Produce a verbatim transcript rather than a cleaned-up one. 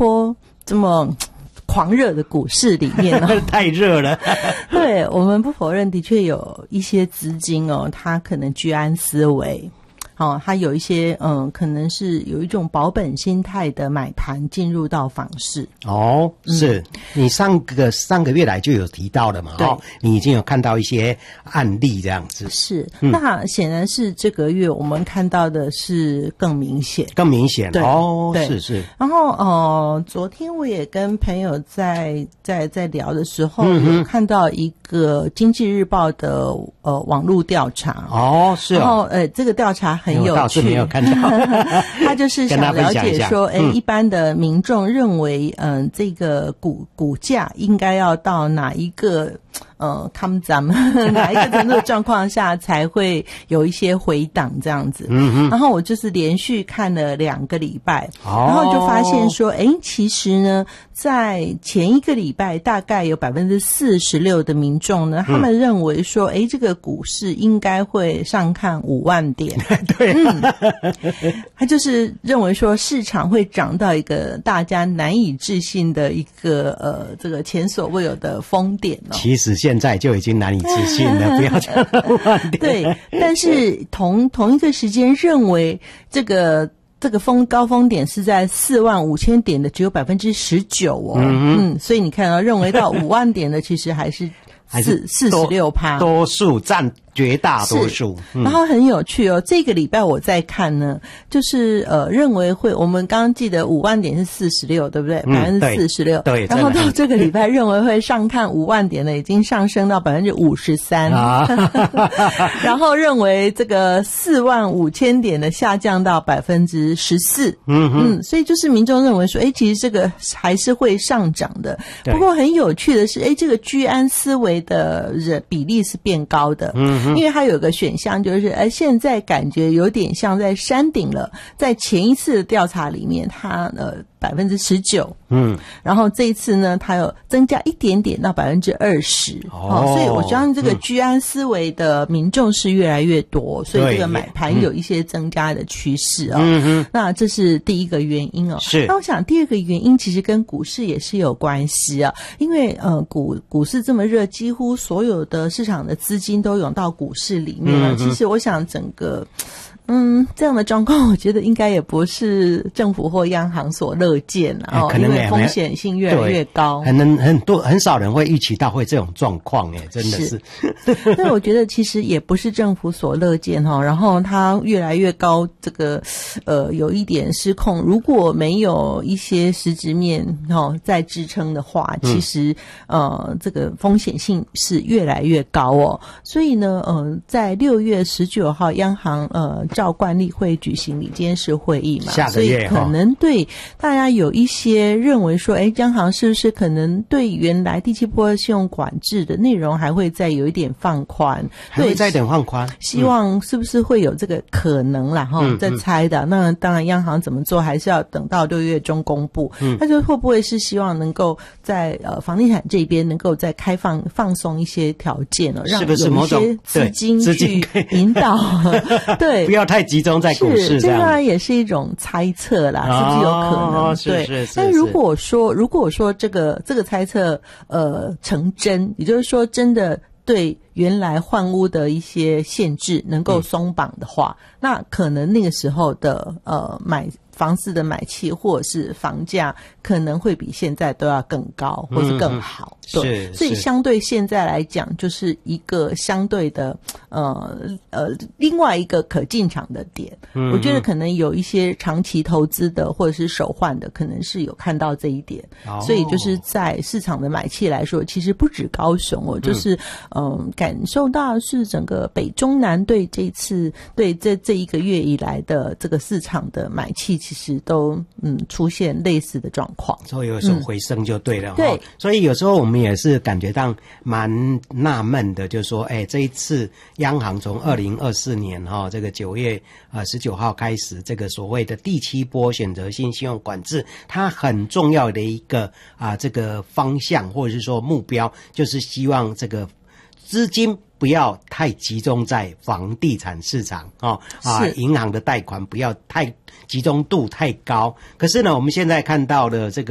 波这么狂热的股市里面呢、哦， 太热了。 对，我们不否认，的确有一些资金哦，它可能居安思危。哦，它有一些嗯，可能是有一种保本心态的买盘进入到房市。 哦，是、嗯、你上个上个月来就有提到了嘛？ 对、 哦，你已经有看到一些案例这样子。 是， 嗯、 那显然是这个月我们看到的是更明显， 更明显。 对哦， 对是是。 然后呃，昨天我也跟朋友在在在聊的时候，嗯、有看到一个经济日报的呃网络调查。 哦，是哦。 然后呃，这个调查很有趣， 我倒是没有看到。 他就是想了解说，哎、 嗯， 一般的民众认为，嗯、呃，这个股股价应该要到哪一个呃，他们咱们哪一个程度的状况下才会有一些回档这样子。 嗯嗯。 然后我就是连续看了两个礼拜， 哦、 然后就发现说，哎，其实呢，在前一个礼拜，大概有百分之四十六的民众呢，他们认为说，哎、嗯，这个股市应该会上看五万点。 对、啊， 嗯，他就是认为说，市场会涨到一个大家难以置信的一个呃，这个前所未有的峰点哦。 其实现在就已经难以置信了，不要讲五万点。 对，但是同同一个时间认为这个。这个峰高峰点是在四万五千点的，只有百分之十九哦。嗯, 嗯，所以你看到、哦、认为到五万点的，其实还是四四十六趴， 多数占绝大多数。 嗯、然后很有趣哦，这个礼拜我在看呢，就是呃认为会，我们刚刚记得五万点是四十六，对不对？百分之四十六。 对。 然后到这个礼拜认为会上看五万点的，已经上升到百分之五十三。啊、然后认为这个四万五千点的下降到百分之十四。嗯嗯，所以就是民众认为说，哎，其实这个还是会上涨的。不过很有趣的是，哎，这个居安思危的人比例是变高的。嗯。因为它有个选项就是，哎，现在感觉有点像在山顶了。在前一次的调查里面，它呃百分之十九，嗯，然后这一次呢，它有增加一点点到百分之二十，哦，所以我相信这个居安思危的民众是越来越多，嗯、所以这个买盘有一些增加的趋势啊、哦。嗯嗯，那这是第一个原因哦。 是。 那我想第二个原因其实跟股市也是有关系啊，因为呃股股市这么热，几乎所有的市场的资金都涌到股市里面了。嗯、其实我想整个。嗯，这样的状况，我觉得应该也不是政府或央行所乐见啊、哦， 可能因为风险性越来越高， 很能很多很少人会预期到会这种状况，哎，真的是。 是但我觉得其实也不是政府所乐见哈、哦，然后它越来越高，这个呃有一点失控，如果没有一些实质面哦在支撑的话，其实、嗯、呃这个风险性是越来越高哦，所以呢，呃，在六月十九号，央行呃。照惯例会举行理监事会议嘛， 下个月所以可能对大家有一些认为说，哎，央行是不是可能对原来第七波信用管制的内容还会再有一点放宽， 还会再一点放宽， 希望是不是会有这个可能啦哈、嗯，在猜的。那当然，央行怎么做还是要等到六月中公布。嗯，他就会不会是希望能够在呃房地产这边能够再开放放松一些条件哦，让有一些资金去引导，对。 不要太集中在股市这样， 是，这当然也是一种猜测啦，哦、是不是有可能？ 哦、对，是是是。 但如果说，如果说这个这个猜测呃成真，也就是说真的对原来换屋的一些限制能够松绑的话，嗯、那可能那个时候的呃买房子的买气或者是房价可能会比现在都要更高，或是更好。 嗯、 对，所以相对现在来讲，就是一个相对的呃呃另外一个可进场的点。嗯、我觉得可能有一些长期投资的或者是手换的，可能是有看到这一点。哦、所以就是在市场的买气来说，其实不止高雄哦，就是嗯、呃、感受到是整个北中南对这次对这这一个月以来的这个市场的买气。其实都嗯出现类似的状况， 所以有所回升就对了、嗯、 对， 所以有时候我们也是感觉到蛮纳闷的，就是说，哎，这一次央行从二零二四年哈、哦、这个九月呃十九号开始，这个所谓的第七波选择性信用管制，它很重要的一个啊、呃、这个方向或者是说目标，就是希望这个资金不要太集中在房地产市场哦啊，银行的贷款不要太集中度太高。可是呢，我们现在看到的这个